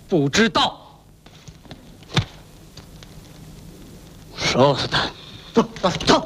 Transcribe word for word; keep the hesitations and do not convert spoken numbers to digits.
不知道。烧死他！ 走走走！